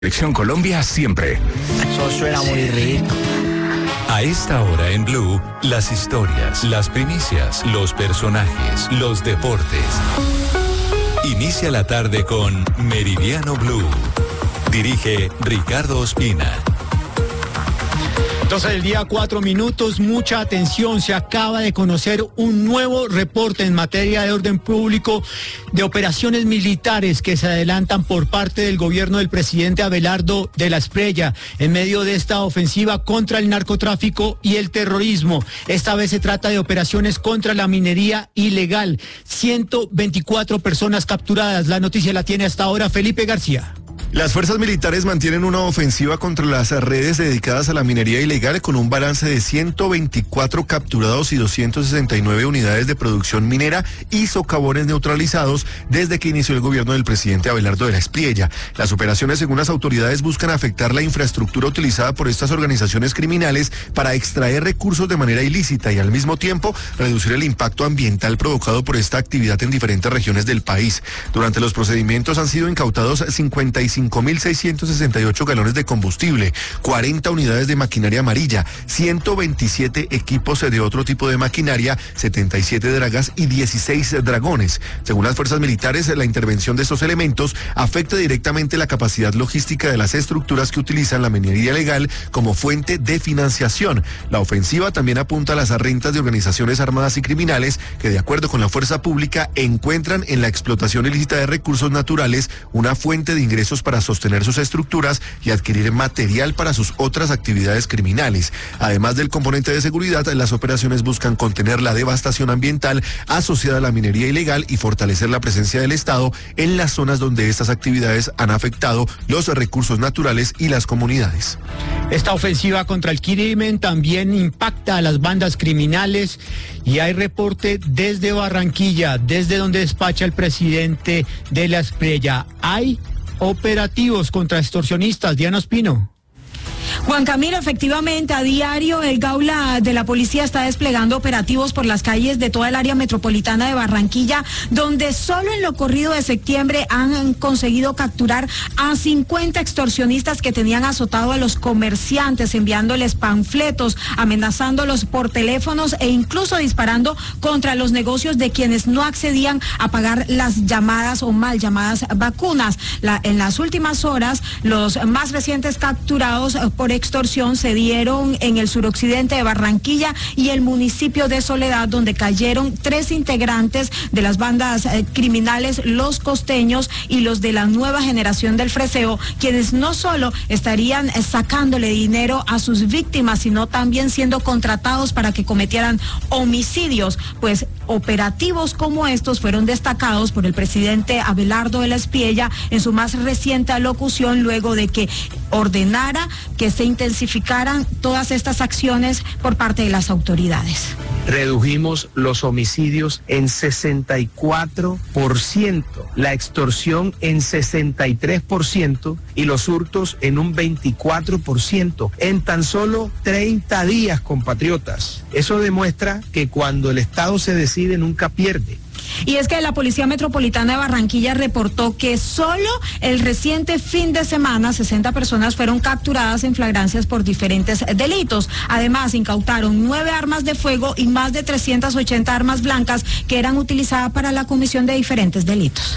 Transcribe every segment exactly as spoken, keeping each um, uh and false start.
Selección Colombia siempre. Eso suena muy rico. A esta hora en Blue, las historias, las primicias, los personajes, los deportes. Inicia la tarde con Meridiano Blue. Dirige Ricardo Ospina. doce del día, cuatro minutos, mucha atención, se acaba de conocer un nuevo reporte en materia de orden público de operaciones militares que se adelantan por parte del gobierno del presidente Abelardo de la Espriella en medio de esta ofensiva contra el narcotráfico y el terrorismo. Esta vez se trata de operaciones contra la minería ilegal, ciento veinticuatro personas capturadas. La noticia la tiene hasta ahora Felipe García. Las fuerzas militares mantienen una ofensiva contra las redes dedicadas a la minería ilegal con un balance de ciento veinticuatro capturados y doscientas sesenta y nueve unidades de producción minera y socavones neutralizados desde que inició el gobierno del presidente Abelardo de la Espriella. Las operaciones, según las autoridades, buscan afectar la infraestructura utilizada por estas organizaciones criminales para extraer recursos de manera ilícita y al mismo tiempo reducir el impacto ambiental provocado por esta actividad en diferentes regiones del país. Durante los procedimientos han sido incautados cincuenta y cinco mil seiscientos sesenta y ocho galones de combustible, cuarenta unidades de maquinaria amarilla, ciento veintisiete equipos de otro tipo de maquinaria, setenta y siete dragas y dieciséis dragones. Según las fuerzas militares, la intervención de estos elementos afecta directamente la capacidad logística de las estructuras que utilizan la minería ilegal como fuente de financiación. La ofensiva también apunta a las rentas de organizaciones armadas y criminales que, de acuerdo con la fuerza pública, encuentran en la explotación ilícita de recursos naturales una fuente de ingresos para sostener sus estructuras y adquirir material para sus otras actividades criminales. Además del componente de seguridad, las operaciones buscan contener la devastación ambiental asociada a la minería ilegal y fortalecer la presencia del Estado en las zonas donde estas actividades han afectado los recursos naturales y las comunidades. Esta ofensiva contra el crimen también impacta a las bandas criminales y hay reporte desde Barranquilla, desde donde despacha el presidente de la Espriella. Hay operativos contra extorsionistas. Diana Ospino. Juan Camilo, efectivamente, a diario el Gaula de la policía está desplegando operativos por las calles de toda el área metropolitana de Barranquilla, donde solo en lo corrido de septiembre han conseguido capturar a cincuenta extorsionistas que tenían azotado a los comerciantes, enviándoles panfletos, amenazándolos por teléfonos e incluso disparando contra los negocios de quienes no accedían a pagar las llamadas o mal llamadas vacunas. La, en las últimas horas, los más recientes capturados por extorsión se dieron en el suroccidente de Barranquilla y el municipio de Soledad, donde cayeron tres integrantes de las bandas eh, criminales Los Costeños y los de la nueva generación del Freseo, quienes no solo estarían eh, sacándole dinero a sus víctimas, sino también siendo contratados para que cometieran homicidios. Pues operativos como estos fueron destacados por el presidente Abelardo de la Espriella en su más reciente alocución, luego de que ordenara que se intensificaran todas estas acciones por parte de las autoridades. Redujimos los homicidios en sesenta y cuatro por ciento, la extorsión en sesenta y tres por ciento y los hurtos en un veinticuatro por ciento en tan solo treinta días, compatriotas. Eso demuestra que cuando el Estado se decide nunca pierde. Y es que la Policía Metropolitana de Barranquilla reportó que solo el reciente fin de semana sesenta personas fueron capturadas en flagrancias por diferentes delitos. Además, incautaron nueve armas de fuego y más de trescientas ochenta armas blancas que eran utilizadas para la comisión de diferentes delitos.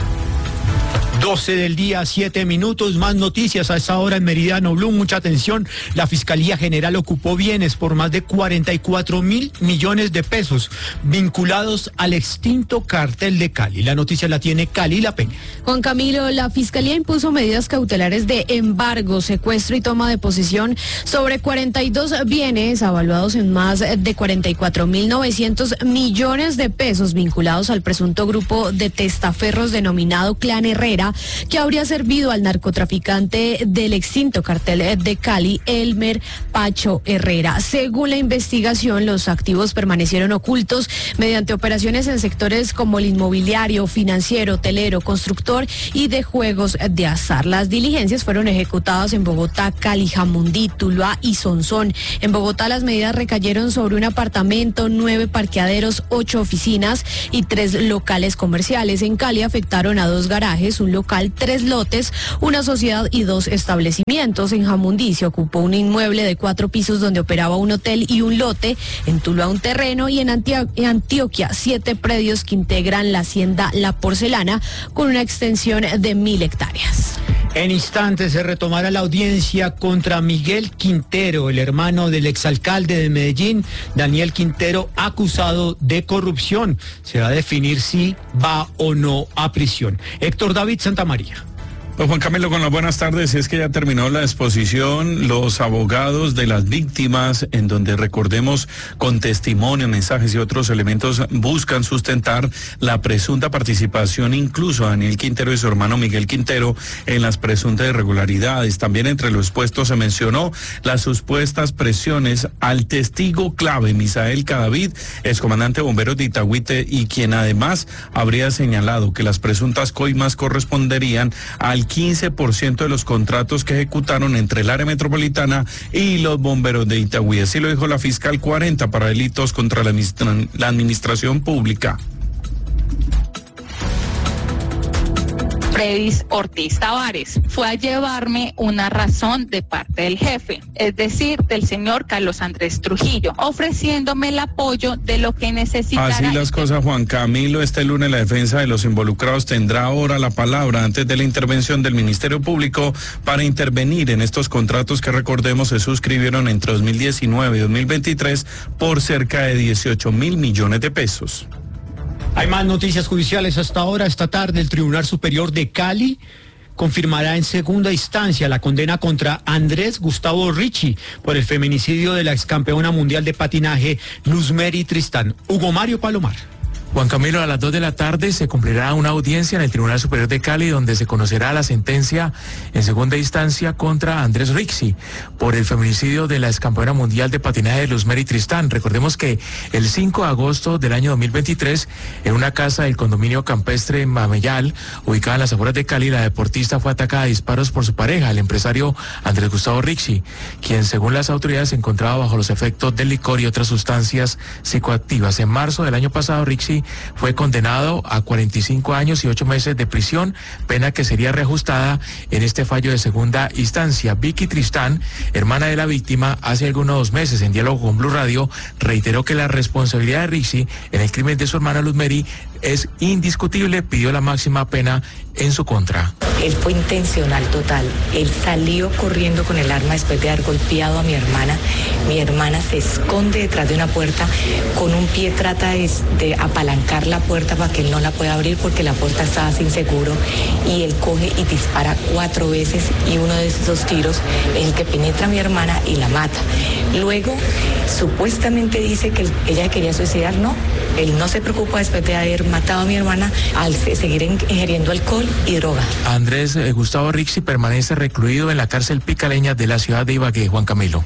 doce del día, siete minutos, más noticias a esta hora en Meridiano Blue. Mucha atención, la Fiscalía General ocupó bienes por más de cuarenta y cuatro mil millones de pesos vinculados al extinto Cartel de Cali. La noticia la tiene Cali La Peña. Juan Camilo, la Fiscalía impuso medidas cautelares de embargo, secuestro y toma de posesión sobre cuarenta y dos bienes avaluados en más de cuarenta y cuatro mil novecientos millones de pesos vinculados al presunto grupo de testaferros denominado Clan Herrera, que habría servido al narcotraficante del extinto Cartel de Cali, Elmer Pacho Herrera. Según la investigación, los activos permanecieron ocultos mediante operaciones en sectores como el inmobiliario, financiero, hotelero, constructor y de juegos de azar. Las diligencias fueron ejecutadas en Bogotá, Cali, Jamundí, Tuluá y Sonsón. En Bogotá las medidas recayeron sobre un apartamento, nueve parqueaderos, ocho oficinas y tres locales comerciales. En Cali afectaron a dos garajes, un local local tres lotes, una sociedad y dos establecimientos. En Jamundí se ocupó un inmueble de cuatro pisos donde operaba un hotel y un lote, en Tuluá un terreno y en, Antio- en Antioquia siete predios que integran la hacienda La Porcelana con una extensión de mil hectáreas. En instantes se retomará la audiencia contra Miguel Quintero, el hermano del exalcalde de Medellín, Daniel Quintero, acusado de corrupción. Se va a definir si va o no a prisión. Héctor David Santamaría. Pues Juan Camilo, con las buenas tardes. Es que ya terminó la exposición, los abogados de las víctimas, en donde, recordemos, con testimonio, mensajes y otros elementos, buscan sustentar la presunta participación incluso a Daniel Quintero y su hermano Miguel Quintero en las presuntas irregularidades. También entre los expuestos se mencionó las supuestas presiones al testigo clave, Misael Cadavid, excomandante de bomberos de Itagüite, y quien además habría señalado que las presuntas coimas corresponderían al quince por ciento de los contratos que ejecutaron entre el área metropolitana y los bomberos de Itagüí. Así lo dijo la fiscal cuarenta para delitos contra la, administra- la administración pública. Fredis Ortiz Tavares fue a llevarme una razón de parte del jefe, es decir, del señor Carlos Andrés Trujillo, ofreciéndome el apoyo de lo que necesitara. Así las cosas, Juan Camilo. Este lunes la defensa de los involucrados tendrá ahora la palabra antes de la intervención del Ministerio Público para intervenir en estos contratos que, recordemos, se suscribieron entre dos mil diecinueve y dos mil veintitrés por cerca de dieciocho mil millones de pesos. Hay más noticias judiciales hasta ahora. Esta tarde el Tribunal Superior de Cali confirmará en segunda instancia la condena contra Andrés Gustavo Ricci por el feminicidio de la excampeona mundial de patinaje Luzmeri Tristán. Hugo Mario Palomar. Juan Camilo, a las dos de la tarde se cumplirá una audiencia en el Tribunal Superior de Cali donde se conocerá la sentencia en segunda instancia contra Andrés Ricci por el feminicidio de la excampeona mundial de patinaje de Luzmeri Tristán. Recordemos que el cinco de agosto del año dos mil veintitrés, en una casa del condominio campestre Mameyal, ubicada en las afueras de Cali, la deportista fue atacada a disparos por su pareja, el empresario Andrés Gustavo Ricci, quien según las autoridades se encontraba bajo los efectos del licor y otras sustancias psicoactivas. En marzo del año pasado, Ricci fue condenado a cuarenta y cinco años y ocho meses de prisión, pena que sería reajustada en este fallo de segunda instancia. Vicky Tristán, hermana de la víctima, hace algunos meses en diálogo con Blue Radio, reiteró que la responsabilidad de Ricci en el crimen de su hermana Luzmeri es indiscutible, pidió la máxima pena en su contra. Él fue intencional total. Él salió corriendo con el arma después de haber golpeado a mi hermana. Mi hermana se esconde detrás de una puerta, con un pie trata de, de apalancar la puerta para que él no la pueda abrir porque la puerta estaba sin seguro, y él coge y dispara cuatro veces y uno de esos tiros es el que penetra a mi hermana y la mata. Luego, supuestamente dice que ella quería suicidar. No, él no se preocupa después de haber matado a mi hermana al seguir ingiriendo alcohol y droga. Andrés eh, Gustavo Ricci permanece recluido en la cárcel picaleña de la ciudad de Ibagué. Juan Camilo.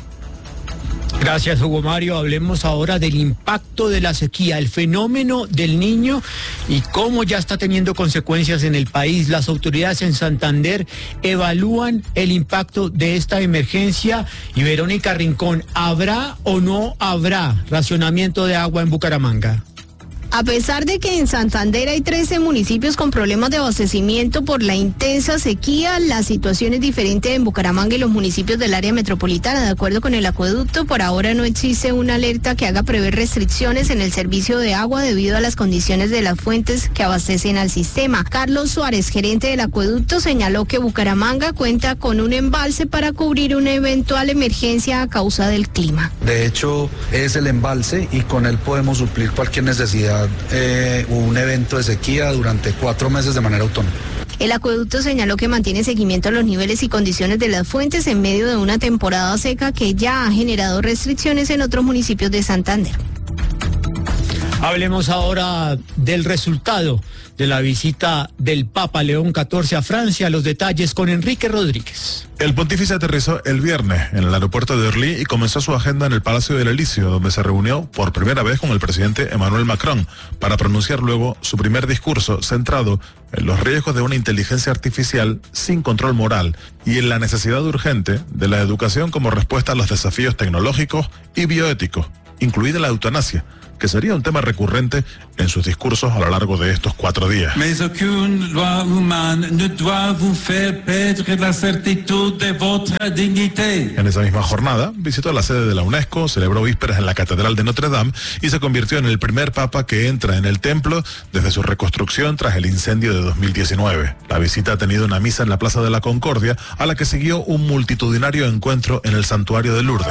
Gracias, Hugo Mario. Hablemos ahora del impacto de la sequía, el fenómeno del Niño y cómo ya está teniendo consecuencias en el país. Las autoridades en Santander evalúan el impacto de esta emergencia. Y Verónica Rincón, ¿habrá o no habrá racionamiento de agua en Bucaramanga? A pesar de que en Santander hay trece municipios con problemas de abastecimiento por la intensa sequía, la situación es diferente en Bucaramanga y los municipios del área metropolitana. De acuerdo con el acueducto, por ahora no existe una alerta que haga prever restricciones en el servicio de agua debido a las condiciones de las fuentes que abastecen al sistema. Carlos Suárez, gerente del acueducto, señaló que Bucaramanga cuenta con un embalse para cubrir una eventual emergencia a causa del clima. De hecho, es el embalse y con él podemos suplir cualquier necesidad Eh, un evento de sequía durante cuatro meses de manera autónoma. El acueducto señaló que mantiene seguimiento a los niveles y condiciones de las fuentes en medio de una temporada seca que ya ha generado restricciones en otros municipios de Santander. Hablemos ahora del resultado de la visita del Papa León catorce a Francia. Los detalles con Enrique Rodríguez. El pontífice aterrizó el viernes en el aeropuerto de Orly y comenzó su agenda en el Palacio del Elíseo, donde se reunió por primera vez con el presidente Emmanuel Macron para pronunciar luego su primer discurso centrado en los riesgos de una inteligencia artificial sin control moral y en la necesidad urgente de la educación como respuesta a los desafíos tecnológicos y bioéticos, incluida la eutanasia, que sería un tema recurrente en sus discursos a lo largo de estos cuatro días. Mais aucune loi humaine ne doit vous faire perdre la certitude de votre dignité. En esa misma jornada, visitó la sede de la UNESCO, celebró vísperas en la Catedral de Notre Dame y se convirtió en el primer papa que entra en el templo desde su reconstrucción tras el incendio de dos mil diecinueve. La visita ha tenido una misa en la Plaza de la Concordia, a la que siguió un multitudinario encuentro en el santuario de Lourdes.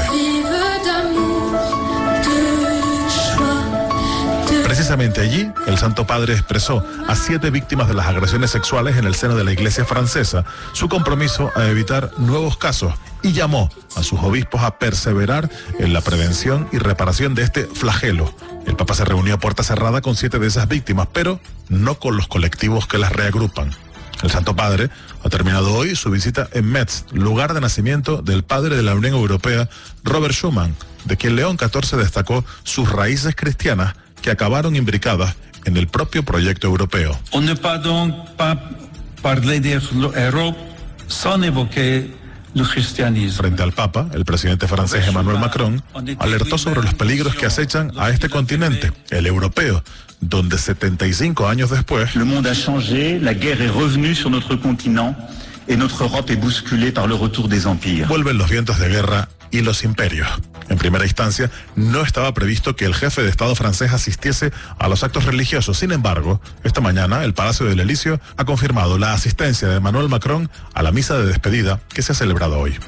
Precisamente allí, el Santo Padre expresó a siete víctimas de las agresiones sexuales en el seno de la Iglesia francesa su compromiso a evitar nuevos casos y llamó a sus obispos a perseverar en la prevención y reparación de este flagelo. El Papa se reunió a puerta cerrada con siete de esas víctimas, pero no con los colectivos que las reagrupan. El Santo Padre ha terminado hoy su visita en Metz, lugar de nacimiento del padre de la Unión Europea, Robert Schuman, de quien León catorce destacó sus raíces cristianas que acabaron imbricadas en el propio proyecto europeo. On ne peut donc pas parler d'Europe sans évoquer le christianisme. Frente al Papa, el presidente francés Emmanuel Macron alertó sobre los peligros que acechan a este continente, el europeo, donde setenta y cinco años después, le monde a changé, la guerre est revenue sur notre continent et notre Europe est bousculée par le retour des empires. Vuelven los vientos de guerra y los imperios. En primera instancia, no estaba previsto que el jefe de Estado francés asistiese a los actos religiosos. Sin embargo, esta mañana el Palacio del Elíseo ha confirmado la asistencia de Emmanuel Macron a la misa de despedida que se ha celebrado hoy.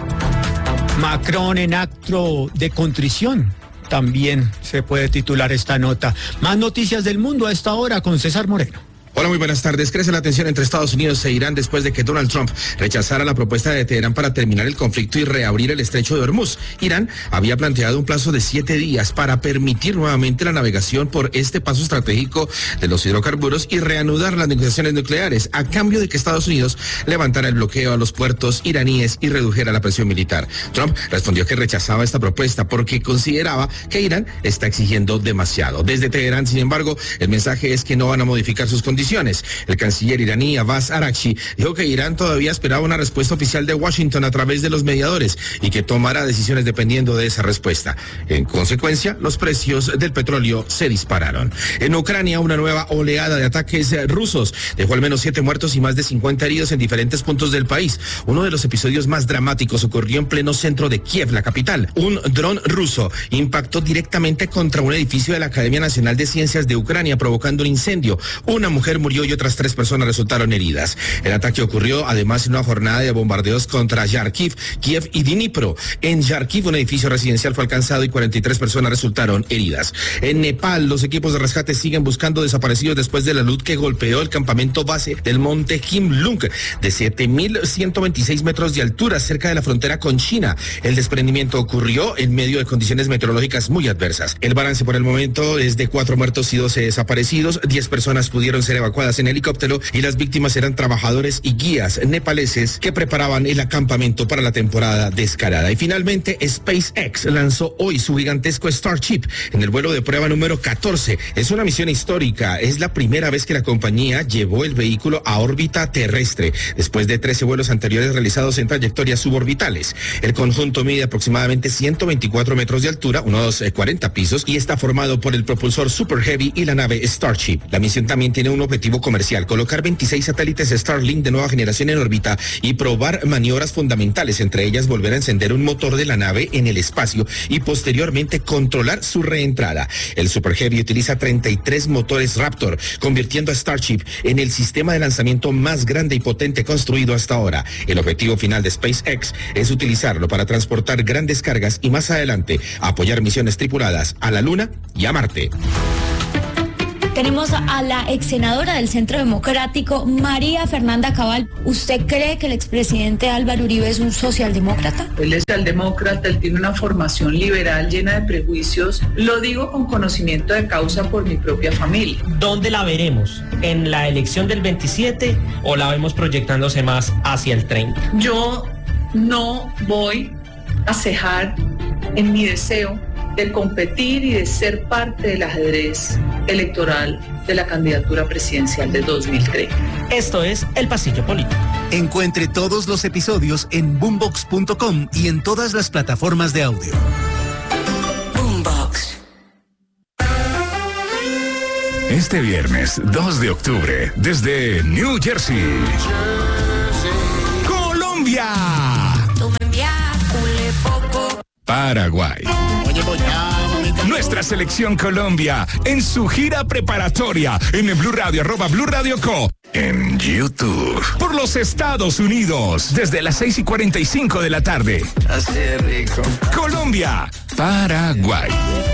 Macron en acto de contrición. También se puede titular esta nota. Más noticias del mundo a esta hora con César Moreno. Hola, muy buenas tardes. Crece la tensión entre Estados Unidos e Irán después de que Donald Trump rechazara la propuesta de Teherán para terminar el conflicto y reabrir el estrecho de Hormuz. Irán había planteado un plazo de siete días para permitir nuevamente la navegación por este paso estratégico de los hidrocarburos y reanudar las negociaciones nucleares a cambio de que Estados Unidos levantara el bloqueo a los puertos iraníes y redujera la presión militar. Trump respondió que rechazaba esta propuesta porque consideraba que Irán está exigiendo demasiado. Desde Teherán, sin embargo, el mensaje es que no van a modificar sus condiciones. El canciller iraní Abbas Araghchi dijo que Irán todavía esperaba una respuesta oficial de Washington a través de los mediadores y que tomará decisiones dependiendo de esa respuesta. En consecuencia, los precios del petróleo se dispararon. En Ucrania, una nueva oleada de ataques rusos dejó al menos siete muertos y más de cincuenta heridos en diferentes puntos del país. Uno de los episodios más dramáticos ocurrió en pleno centro de Kiev, la capital. Un dron ruso impactó directamente contra un edificio de la Academia Nacional de Ciencias de Ucrania, provocando un incendio. Una mujer murió y otras tres personas resultaron heridas. El ataque ocurrió además en una jornada de bombardeos contra Yarkiv, Kiev y Dnipro. En Yarkiv, un edificio residencial fue alcanzado y cuarenta y tres personas resultaron heridas. En Nepal, los equipos de rescate siguen buscando desaparecidos después de la luz que golpeó el campamento base del monte Kimlung de siete mil ciento veintiséis metros de altura cerca de la frontera con China. El desprendimiento ocurrió en medio de condiciones meteorológicas muy adversas. El balance por el momento es de cuatro muertos y doce desaparecidos. Diez personas pudieron ser evacuadas en helicóptero y las víctimas eran trabajadores y guías nepaleses que preparaban el acampamento para la temporada de escalada. Y finalmente, SpaceX lanzó hoy su gigantesco Starship en el vuelo de prueba número catorce. Es una misión histórica. Es la primera vez que la compañía llevó el vehículo a órbita terrestre, después de trece vuelos anteriores realizados en trayectorias suborbitales. El conjunto mide aproximadamente ciento veinticuatro metros de altura, unos cuarenta pisos, y está formado por el propulsor Super Heavy y la nave Starship. La misión también tiene un objetivo comercial: colocar veintiséis satélites Starlink de nueva generación en órbita y probar maniobras fundamentales, entre ellas volver a encender un motor de la nave en el espacio y posteriormente controlar su reentrada. El Super Heavy utiliza treinta y tres motores Raptor, convirtiendo a Starship en el sistema de lanzamiento más grande y potente construido hasta ahora. El objetivo final de SpaceX es utilizarlo para transportar grandes cargas y más adelante apoyar misiones tripuladas a la Luna y a Marte. Tenemos a la ex senadora del Centro Democrático, María Fernanda Cabal. ¿Usted cree que el expresidente Álvaro Uribe es un socialdemócrata? Él es socialdemócrata, él tiene una formación liberal llena de prejuicios. Lo digo con conocimiento de causa por mi propia familia. ¿Dónde la veremos? ¿En la elección del veintisiete o la vemos proyectándose más hacia el treinta? Yo no voy a cejar en mi deseo de competir y de ser parte del ajedrez electoral de la candidatura presidencial de dos mil treinta. Esto es El Pasillo Político. Encuentre todos los episodios en boombox punto com y en todas las plataformas de audio. Boombox. Este viernes dos de octubre, desde New Jersey, Colombia, Paraguay. Nuestra selección Colombia en su gira preparatoria en el Blue Radio, arroba Blue Radio Co. En YouTube. Por los Estados Unidos, desde las seis y cuarenta y cinco de la tarde. Así de rico. Colombia, Paraguay.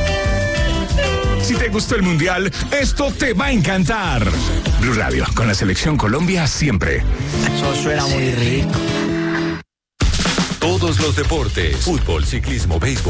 Si te gustó el Mundial, esto te va a encantar. Blue Radio, con la selección Colombia siempre. Eso suena muy rico. Todos los deportes, fútbol, ciclismo, béisbol.